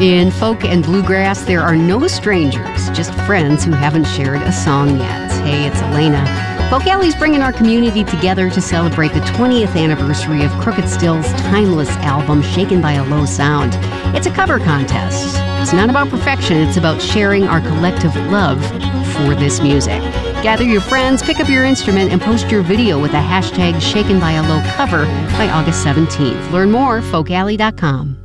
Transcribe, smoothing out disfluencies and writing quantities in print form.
In folk and bluegrass, there are no strangers, just friends who haven't shared a song yet. Hey, it's Elena. Folk Alley's bringing our community together to celebrate the 20th anniversary of Crooked Still's timeless album, Shaken by a Low Sound. It's a cover contest. It's not about perfection, it's about sharing our collective love for this music. Gather your friends, pick up your instrument, and post your video with the hashtag Shaken by a Low cover by August 17th. Learn more, folkalley.com.